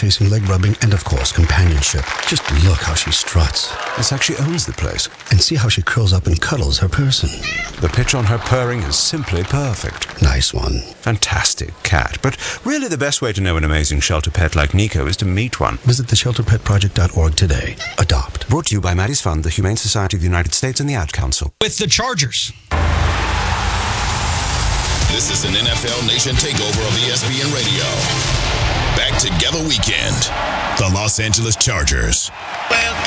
chasing, leg rubbing, and of course, companionship. Just look how she struts. It's like she owns the place. And see how she curls up and cuddles her person. The pitch on her purring is simply perfect. Nice one. Fantastic cat. But really the best way to know an amazing shelter pet like Nico is to meet one. Visit theshelterpetproject.org today. Adopt. Brought to you by Maddie's Fund, the Humane Society of the United States, and the Ad Council. With the Chargers. This is an NFL Nation takeover of ESPN Radio. Back Together Weekend. The Los Angeles Chargers.